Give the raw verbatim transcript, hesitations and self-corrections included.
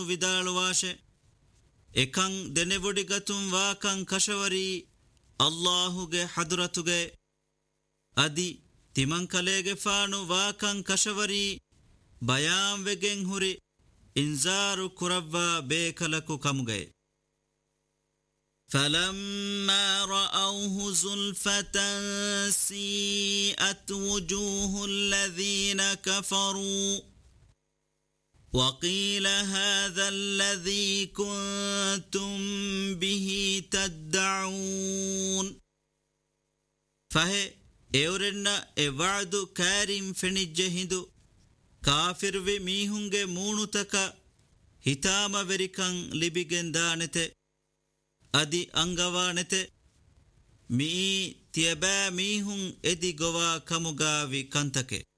ವಿದಾಳುವಾಶೆ ಎಕಂ ದೆನೆವೊಡಿಗತುಂ ವಾಕಂ ಕಶವರಿ ಅಲ್ಲಾಹುಗೆ ಹದುರತುಗೆ ಅದಿ ತಿಮಂಕಲೆಗೆ ಫಾನು ವಾಕಂ ಕಶವರಿ ಬಯಾಂವೆಗೆಂ ಹುರಿ ಇಂಜಾರು ಕುರವ್ವ ಬೇಕಲಕು ಕಮುಗೆ فلما رأوه زلفة سيئت وجوه الذين كفروا وقيل هذا الذي كنتم به تدعون فهي اورنا اوعد كريم فنجهدو كافر وي ميهunge مونتك hitama verikan libigen danete adi angawanete mi tiaba mihun edi gowa kamugavi kantake